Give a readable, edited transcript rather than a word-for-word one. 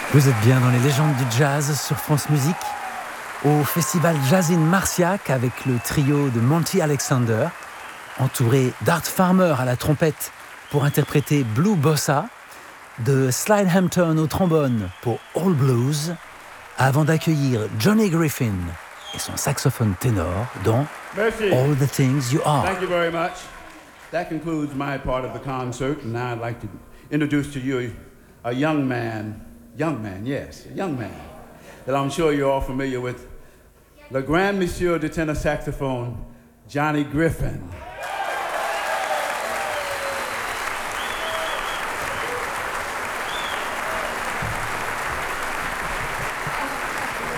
Vous êtes bien dans les légendes du jazz sur France Musique, au festival Jazz in Marciac avec le trio de Monty Alexander, entouré d'Art Farmer à la trompette pour interpréter Blue Bossa, de Slide Hampton au trombone pour All Blues, avant d'accueillir Johnny Griffin et son saxophone ténor dans Merci. All the Things You Are. Thank you very much. That concludes my part of the concert, and now I'd like to introduce to you a young man, that I'm sure you're all familiar with, le grand monsieur de tenor saxophone, Johnny Griffin.